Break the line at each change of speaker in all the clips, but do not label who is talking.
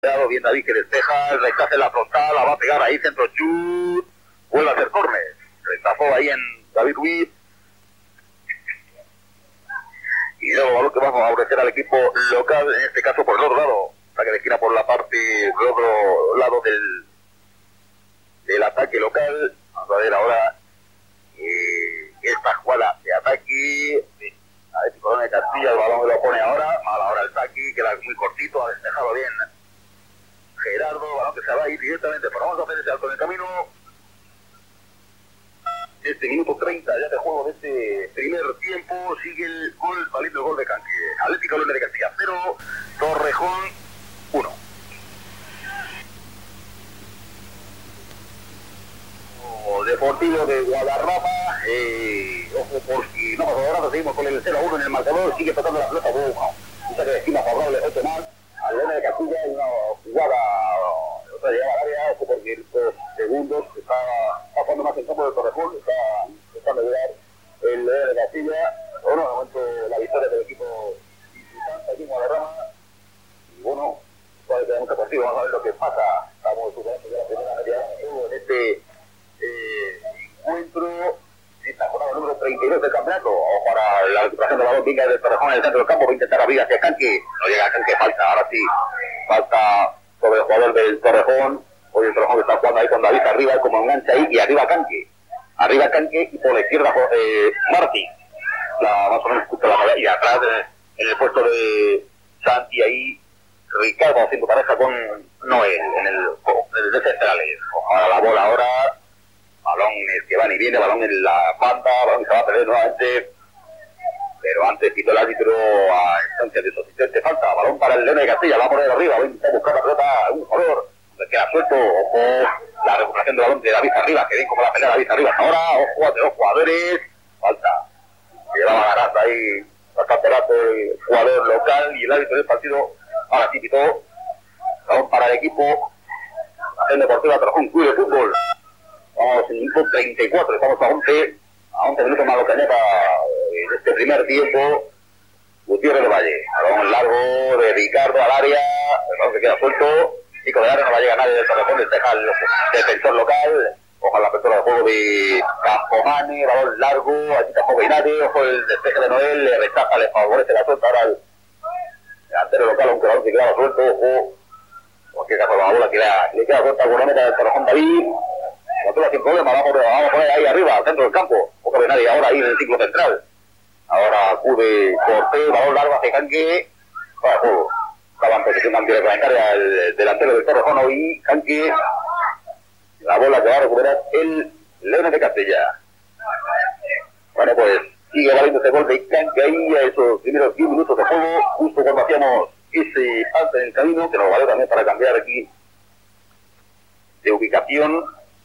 Bien David que despeja, el rechace en la frontal, la va a pegar ahí, centro chut, vuelve a hacer córner, rechazó ahí en David Ruiz. Y luego balón que vamos a ofrecer al equipo local, en este caso por el otro lado, saque de esquina por la parte del otro lado del ataque local. Vamos a ver ahora esta jugada de ataque. A ver si Corona de Castilla el balón lo pone ahora, mal ahora el saque, queda muy cortito, ha despejado bien Gerardo, balón que se va a ir directamente, pero vamos a hacer ese alto en el camino. Este minuto 30 ya de juego de este primer tiempo, sigue el gol, valiendo el gol de Canque. Atlético Leones de Castilla 0, Torrejón 1. Deportivo de Guadarrama, ojo porque no pasa nada, seguimos con el 0-1 en el marcador, sigue tocando la pelota, un saque de esquina favorable, 8 más, al Leones de Castilla, una jugada, otra llegada al área, ojo porque estos segundos está jugando más en campo de Torrejón, está intentando llegar el Leones de Castilla, bueno, de momento la victoria del equipo visitante aquí en Guadarrama, y bueno, todavía queda mucho partido, vamos a ver lo que pasa, estamos superando ya la primera media en este encuentro, esta jornada número 32 del campeonato. Ojo para la recuperación del balón, venga del Torrejón en el centro del campo, va a intentar abrir hacia Canque, no llega a Canque, falta, ahora sí, falta sobre el jugador del Torrejón. Hoy el Torrejón está jugando ahí con David arriba, como engancha ahí, y arriba Canque, y por la izquierda Martín, más o menos justo la cabeza, y atrás en el puesto de Santi ahí, Ricardo haciendo pareja con Noel en el de centrales. Ojalá la bola ahora, balón que va y viene, balón en la banda, balón que se va a perder nuevamente, pero antes quitó el árbitro a instancia de su asistente, falta, balón para el Leones de Castilla, va a poner arriba, va a intentar buscar la pelota, un jugador, le queda suelto, ojo, la recuperación del balón de David Arriba, que bien como la pelea de David Arriba ahora, ojo a dos jugadores, falta, llevaba ganando ahí bastante rato el jugador local y el árbitro del partido, ahora sí quitó, balón para el equipo, la Deportiva Torrejón Club de Fútbol. Vamos en el minuto 34, estamos a 11 minutos más lo que añada en este primer tiempo. Gutiérrez de Valle, balón largo de Ricardo al área, el balón que queda suelto, Pico de área, no va a llegar nadie del Torrejón, despeja el defensor local, ojalá la apertura de juego de Campomani, balón largo, aquí tampoco hay nadie, ojo el despeje de Noel, le rechaza, le favorece la suelta ahora al delantero local, aunque el balón que queda suelto, ojo, porque caso la bola que le queda suelta al guardameta del Torrejón David. No tuvo sin problema, vamos a poner ahí arriba, al centro del campo. Poco de nadie ahora ahí en el ciclo central. Ahora acude Cortés, balón largo hacia Canque. Para juego. Estaba en posición antirreglamentaria el delantero del Torrejón y Canque. La bola que va a recuperar el Leones de Castilla. Bueno, pues sigue valiendo este gol de Canque ahí a esos primeros 10 minutos de juego, justo cuando hacíamos ese alto en el camino, que nos vale también para cambiar aquí de ubicación.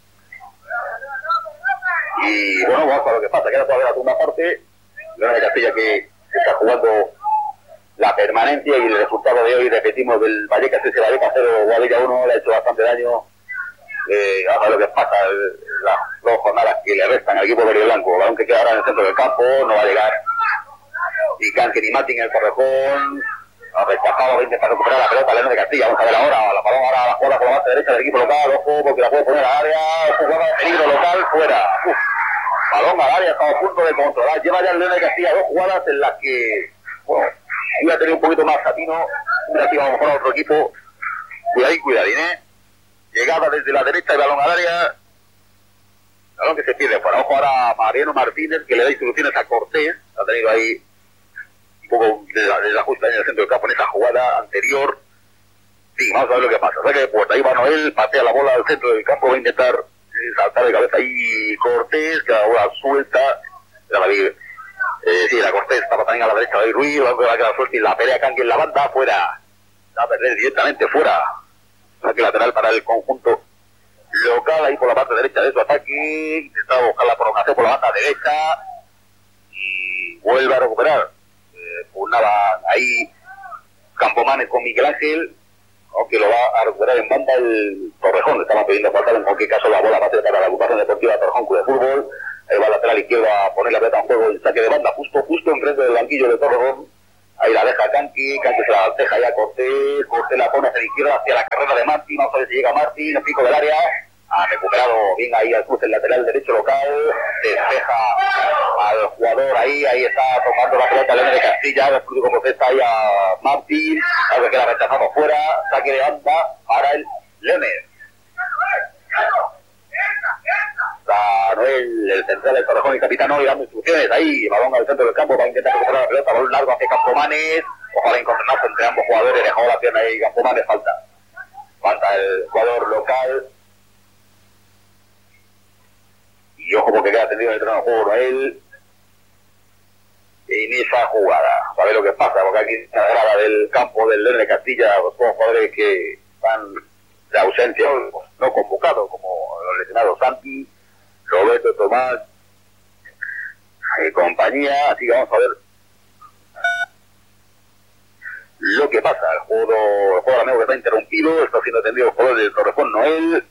Y bueno, vamos a ver lo que pasa, queda todavía la segunda parte, Leones de Castilla que está jugando la permanencia y el resultado de hoy, repetimos, del Vallecas ese Vallecas 0, Guadilla 1, le ha hecho bastante daño, vamos a ver lo que pasa, las dos jornadas que le restan al equipo verde y blanco, balón que queda ahora en el centro del campo, no va a llegar ni Canque ni Martín en el Torrejón, ha rechazado, va a intentar recuperar la pelota Leones de Castilla, vamos a ver ahora, la balón ahora la jugada por la base derecha del equipo local, ojo, porque la puede poner al área, jugada de peligro local, fuera, balón al área, estamos a punto de controlar, lleva ya el Leones de Castilla dos jugadas en las que, bueno, iba a tener un poquito más Satino, una tira a lo mejor a otro equipo, cuidadín, llegada desde la derecha, el balón al área, balón que se pierde fuera, ojo ahora a Mariano Martínez, que le da instrucciones a Cortés, ha tenido ahí un poco de la justa en el centro del campo en esa jugada anterior. Sí, vamos a ver lo que pasa. Saque de puerta, ahí va Noel, patea la bola al centro del campo, va a intentar saltar de cabeza ahí Cortés, que la bola suelta, la Cortés estaba también a la derecha de Ruiz, va a quedar suelta y la pelea Canque en la banda, fuera, va a perder directamente fuera, saque lateral para el conjunto local, ahí por la parte derecha de su ataque, intentaba buscar la prolongación por la banda derecha, y vuelve a recuperar. Pugnaban ahí Campomanes con Miguel Ángel, aunque lo va a recuperar en banda el Torrejón, le estaban pidiendo falta, en cualquier caso la bola va a ser para la agrupación deportiva Torrejón Club de Fútbol, ahí va a lateral izquierda a poner la pelota en juego, el saque de banda, justo enfrente del banquillo de Torrejón, Ahí la deja Kanki se la deja ya a Cortés la pone hacia la izquierda, hacia la carrera de Martín, vamos a ver si llega Martín, el pico del área, ha recuperado bien ahí al cruce, el lateral derecho local, despeja al jugador ahí está tomando la pelota León de Castilla, el público protesta ahí a Martín, algo que queda rechazado fuera, saque de banda para el Leones. Está Noel, el central del Torrejón y capitán hoy dando instrucciones ahí, balón al centro del campo para intentar recuperar la pelota, balón largo hacia Campomanes, ojalá encontrarse entre ambos jugadores, dejó la pierna ahí Campomanes, falta el jugador local, y ojo porque queda tendido en el terreno de juego Noel, en esa jugada, a ver lo que pasa, porque aquí en la grada del campo del León de Castilla, los dos jugadores que están de ausencia, no convocados, como los lesionados Santi, Roberto, Tomás y compañía, así que vamos a ver lo que pasa. El juego de amigo que está interrumpido, está siendo atendido el jugador del Torrejón Noel,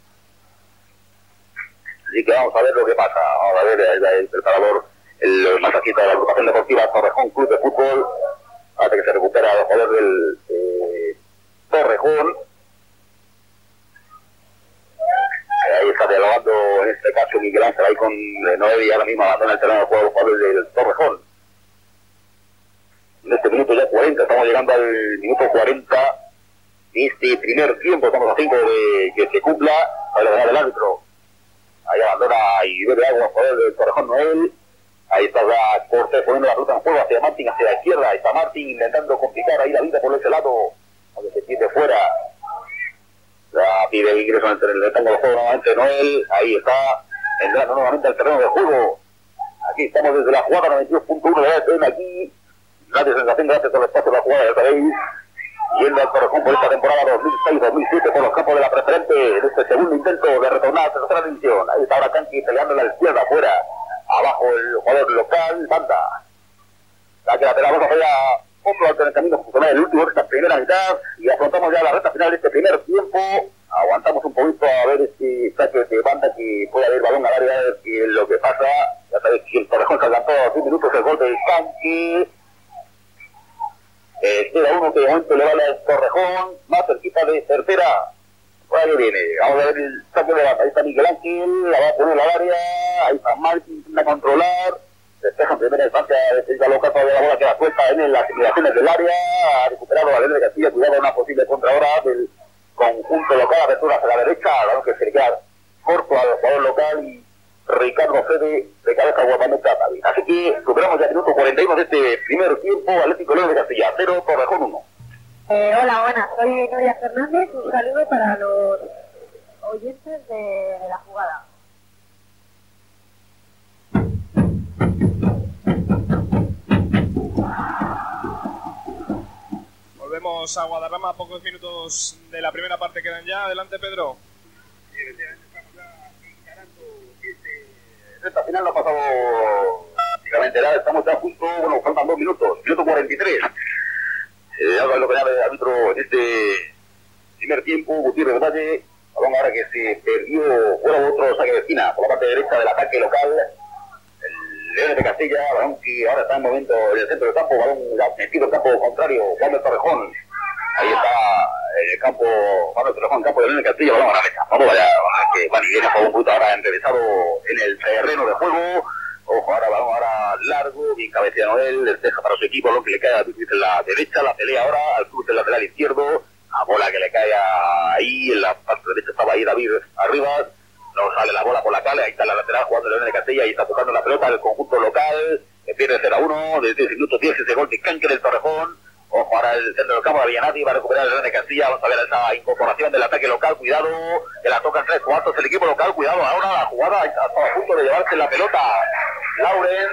así que vamos a ver lo que pasa. Vamos a ver el preparador, el masajista de la agrupación deportiva Torrejón Club de Fútbol, hasta que se recupera el jugador del Torrejón. Ahí está dialogando en este caso Miguel Ángel ahí con Noel y ahora mismo abandona el terreno de juego los jugadores del Torrejón. En este minuto ya 40, estamos llegando al minuto 40 de este primer tiempo, estamos a 5 de que se cumpla, a la del árbitro. Ahí abandona y bebe agua el jugador del Torrejón Noel. Ahí está ya Cortés poniendo la ruta en juego hacia Martín, hacia la izquierda. Ahí está Martín intentando complicar ahí la vida por ese lado, donde se tiende fuera. Ya pide el ingreso en el rectángulo de juego nuevamente Noel, ahí está entrando nuevamente al terreno de juego. Aquí estamos desde la jugada 92.1 de la FM, aquí nadie sensación gracias al espacio de la jugada, ya sabéis, yendo al Torrejón por esta temporada 2006-2007 por los campos de la preferente, en este segundo intento de retornar a tercera división. Ahí está ahora Kanki peleando en la izquierda, afuera, abajo el jugador local, banda. La que lateral, vamos a ver otro alto en el camino funcional, el último de esta primera mitad, y afrontamos ya la recta final de este primer tiempo. Aguantamos un poquito a ver este saque de banda que puede haber balón al área, a ver qué es lo que pasa. Ya sabéis que el Torrejón se adelantó a 10 minutos el gol de Kanki. Queda uno que de momento le vale al Torrejón, más cerquita de tercera. Por ahí viene, vamos a ver el saque de banda. Ahí está Miguel Ángel, la va a poner al área, ahí está Martín, intenta controlar. Despeja en primera instancia defensa local para la bola que la suelta en las simulaciones del área, ha recuperado la León de Castilla, cuidado una posible contra ahora del conjunto local, apertura hacia la derecha, claro que se le queda corto al jugador local y Ricardo Fede de cabeza guapamente a David. Así que superamos ya el minuto 41 de este primer tiempo, Atlético León de Castilla 0, Torrejón 1.
Hola, buenas, soy Noria Fernández, un saludo para los oyentes de la jugada.
Volvemos a Guadarrama, pocos minutos de la primera parte quedan ya. Adelante, Pedro.
Sí, estamos ya encarando esta final no ha pasado prácticamente nada, estamos ya justo, bueno, faltan 2 minutos, minuto 43. Algo es lo que llama el árbitro en este primer tiempo, Gutiérrez Valle, balón ahora que se perdió, fuera otro saque de esquina por la parte derecha del ataque local. Leones de Castilla, balón que ahora está en momento en el centro del campo, balón metido en campo contrario, Juan del Torrejón. Ahí está el campo, Juan del Torrejón, campo de Leones de Castilla, balón a la mesa. Vamos allá, que Juan y viene a un punto ahora enrevesado en el terreno de juego. Ojo, ahora balón ahora largo, bien cabeceado Noel, despeja para su equipo, balón que le cae a la derecha, la pelea ahora al cruce lateral izquierdo, a bola que le cae ahí, en la parte derecha estaba ahí David Arribas. No sale la bola por la calle, ahí está la lateral jugando León de Castilla, ahí está tocando la pelota del conjunto local, que pierde 0-1, desde el minuto 10 ese gol de Kanki del Torrejón. Ojo, ahora el centro del campo de Villanati va a recuperar el León de Castilla, vamos a ver esa incorporación del ataque local, cuidado, que la tocan 3 cuartos el equipo local, cuidado, ahora la jugada está a punto de llevarse la pelota Lauren,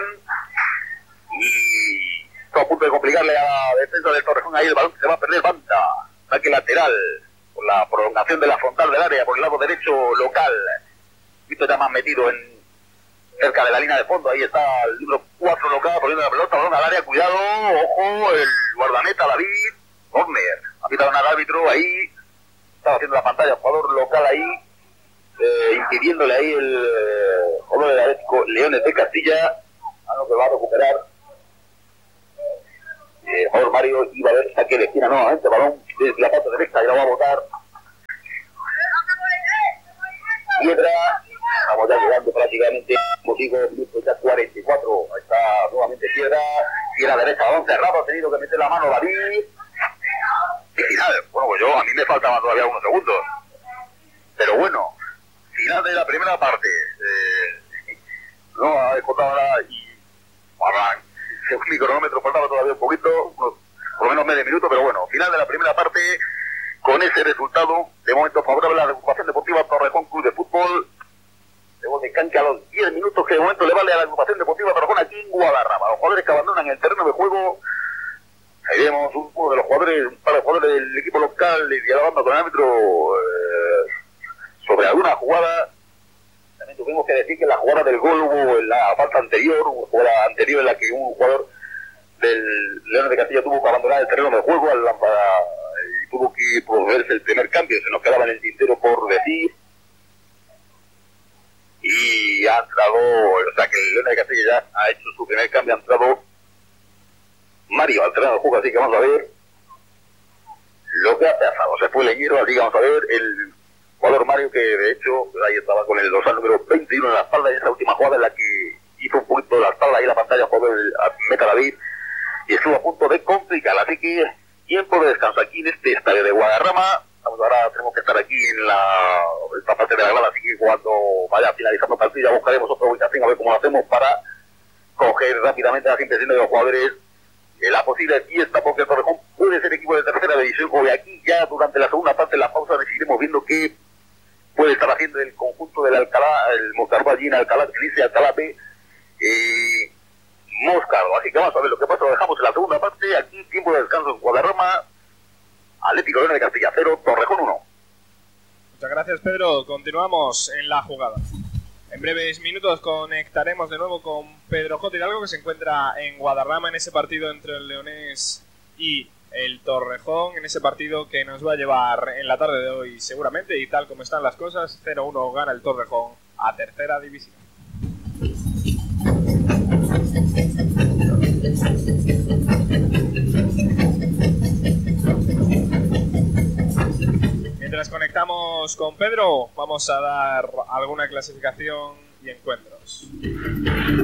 y está a punto de complicarle a la defensa del Torrejón, ahí el balón se va a perder, banda, ataque lateral, por la prolongación de la frontal del área, por el lado derecho local. Visto ya más metido en cerca de la línea de fondo, ahí está el número 4 local poniendo la pelota, balón al área, cuidado, ojo, el guardameta David, corner, ha pitado al árbitro ahí, estaba haciendo la pantalla, jugador local ahí, impidiéndole ahí el jugador del Atlético Leones de Castilla, a lo que va a recuperar el jugador Mario iba a ver saque de esquina nuevamente, balón desde la parte derecha y lo va a botar Piedra. Estamos ya llegando prácticamente, como digo, minutos ya 44. Ahí está nuevamente Piedra derecha, balón cerrado, ha tenido que meter la mano David. Y final, bueno, pues a mí me faltaban todavía unos segundos. Pero bueno, final de la primera parte. No ha escotado nada y según mi cronómetro faltaba todavía un poquito, por lo menos medio minuto, pero bueno, final de la primera parte con ese resultado, de momento favorable a la agrupación deportiva Torrejón Club de Fútbol. De gol de cancha a los 10 minutos que de momento le vale a la agrupación deportiva Torrejón aquí en Guadarrama. Los jugadores que abandonan el terreno de juego. Ahí vemos uno de los jugadores, un par de jugadores del equipo local y dialogando con el árbitro sobre alguna jugada. También tuvimos que decir que la jugada del gol hubo en la falta anterior, una jugada anterior en la que un jugador del Leones de Castilla tuvo que abandonar el terreno de juego y tuvo que proveerse el primer cambio, se nos quedaba en el tintero por decir. Y ha entrado, o sea que el Leones de Castilla ya ha hecho su primer cambio, ha entrado Mario al terreno de juego, así que vamos a ver lo que ha pasado. Se fue Leñero, así que vamos a ver el jugador Mario, que de hecho ahí estaba con el dorsal número 21 en la espalda, en esa última jugada en la que hizo un poquito de la espalda ahí en la pantalla, jugador Meta David, y estuvo a punto de complicar. Así que tiempo de descanso aquí en este estadio de Guadarrama. Ahora tenemos que estar aquí en esta parte de la grada, así que cuando vaya finalizando el partido ya buscaremos otra ubicación a ver cómo lo hacemos para coger rápidamente las impresiones de los jugadores. La posible fiesta, porque Torrejón puede ser equipo de tercera división, o de aquí ya durante la segunda parte de la pausa seguiremos viendo qué puede estar haciendo el conjunto del Alcalá, el Moscardo allí en Alcalá, que dice Alcalá B, Moscardo. Así que vamos a ver lo que pasa, lo dejamos en la segunda parte, aquí tiempo de descanso en Guadarrama, Atlético Leones de Castilla 0, Torrejón 1.
Muchas gracias, Pedro. Continuamos en la jugada. En breves minutos conectaremos de nuevo con Pedro J. Hidalgo, que se encuentra en Guadarrama en ese partido entre el Leonés y el Torrejón, en ese partido que nos va a llevar en la tarde de hoy seguramente, y tal como están las cosas, 0-1 gana el Torrejón a tercera división. Mientras conectamos con Pedro, vamos a dar alguna clasificación y encuentros.